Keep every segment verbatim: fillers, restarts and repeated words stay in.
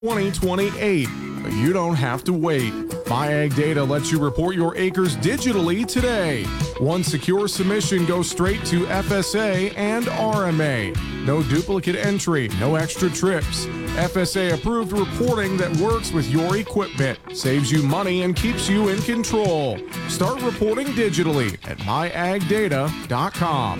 twenty twenty-eight, but you don't have to wait. MyAgData lets you report your acres digitally today. One secure submission goes straight to F S A and R M A. No duplicate entry, no extra trips. F S A approved reporting that works with your equipment, saves you money and keeps you in control. Start reporting digitally at my ag data dot com.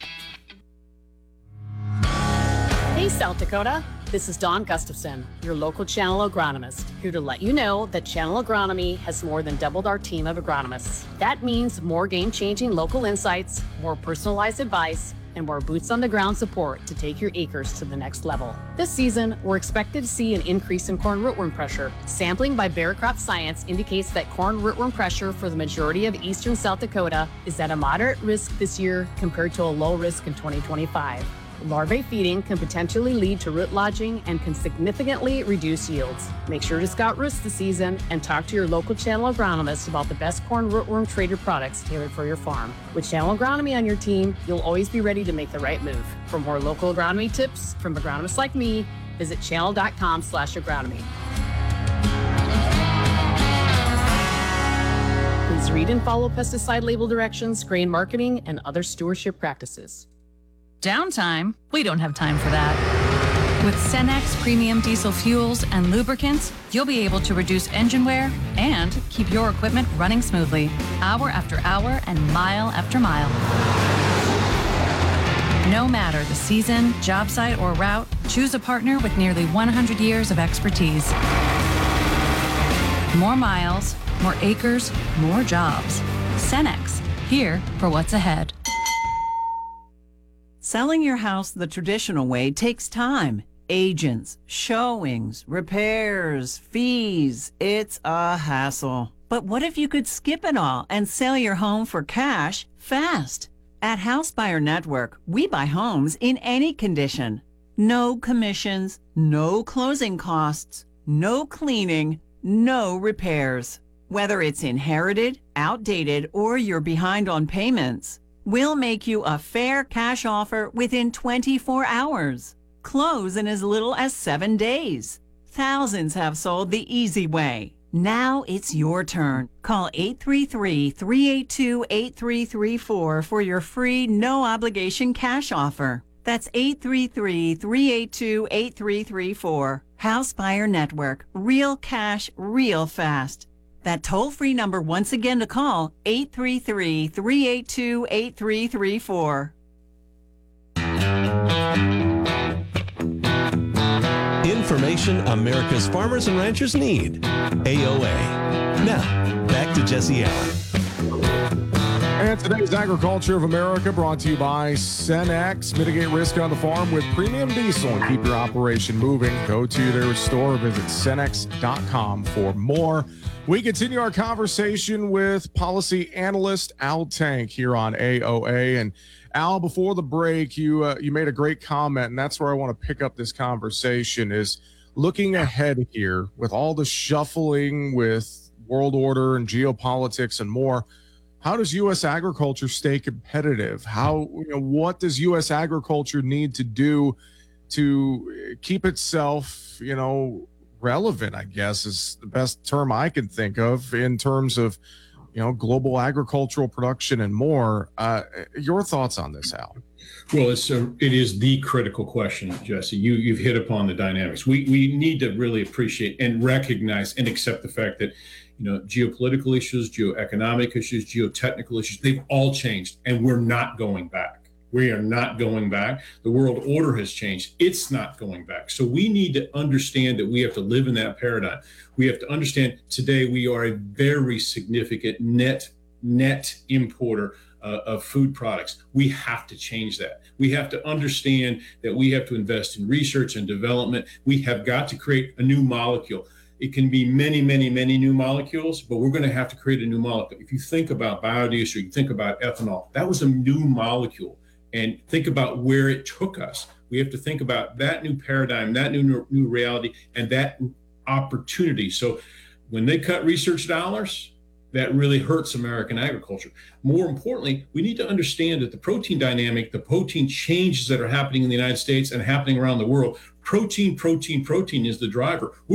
Hey, South Dakota. This is Dawn Gustafson, your local Channel agronomist, here to let you know that Channel Agronomy has more than doubled our team of agronomists. That means more game-changing local insights, more personalized advice, and more boots-on-the-ground support to take your acres to the next level. This season, we're expected to see an increase in corn rootworm pressure. Sampling by Bayer Crop Science indicates that corn rootworm pressure for the majority of eastern South Dakota is at a moderate risk this year compared to a low risk in twenty twenty-five. Larvae feeding can potentially lead to root lodging and can significantly reduce yields. Make sure to scout roots this season and talk to your local Channel agronomist about the best corn rootworm traded products tailored for your farm. With Channel Agronomy on your team, you'll always be ready to make the right move. For more local agronomy tips from agronomists like me, visit channel.com slash agronomy. Please read and follow pesticide label directions, grain marketing, and other stewardship practices. Downtime? We don't have time for that. With Cenex premium diesel fuels and lubricants, you'll be able to reduce engine wear and keep your equipment running smoothly, hour after hour and mile after mile. No matter the season, job site, or route, choose a partner with nearly one hundred years of expertise. More miles, more acres, more jobs. Cenex, here for what's ahead. Selling your house the traditional way takes time. Agents, showings, repairs, fees. It's a hassle. But what if you could skip it all and sell your home for cash fast? At House Buyer Network, we buy homes in any condition. No commissions, no closing costs, no cleaning, no repairs. Whether it's inherited, outdated, or you're behind on payments, we'll make you a fair cash offer within twenty-four hours. Close in as little as seven days. Thousands have sold the easy way. Now it's your turn. Call eight three three, three eight two, eight three three four for your free no-obligation cash offer. That's eight three three, three eight two, eight three three four. House Buyer Network. Real cash, real fast. That toll-free number once again to call, eight three three, three eight two, eight three three four. Information America's farmers and ranchers need. A O A. Now, back to Jesse Allen. And today's Agriculture of America brought to you by Cenex. Mitigate risk on the farm with premium diesel and keep your operation moving. Go to their store or visit cenex dot com for more. We continue our conversation with policy analyst Al Tank here on A O A. And Al, before the break, you uh, you made a great comment, and that's where I want to pick up this conversation, is looking ahead here with all the shuffling with world order and geopolitics and more. How does U S agriculture stay competitive? How, you know, what does U S agriculture need to do to keep itself, you know, relevant, I guess is the best term I can think of in terms of, you know, global agricultural production and more. Uh, your thoughts on this, Al? Well, it's a, it is the critical question, Jesse. You, you've hit upon the dynamics. We, we need to really appreciate and recognize and accept the fact that, you know, geopolitical issues, geoeconomic issues, geotechnical issues, they've all changed, and we're not going back. We are not going back. The world order has changed. It's not going back. So we need to understand that we have to live in that paradigm. We have to understand today we are a very significant net net importer uh, of food products. We have to change that. We have to understand that we have to invest in research and development. We have got to create a new molecule. It can be many, many, many new molecules, but we're going to have to create a new molecule. If you think about biodiesel, you think about ethanol, that was a new molecule. And think about where it took us. We have to think about that new paradigm, that new new reality, and that opportunity. So when they cut research dollars, that really hurts American agriculture. More importantly, we need to understand that the protein dynamic, the protein changes that are happening in the United States and happening around the world, protein, protein, protein is the driver.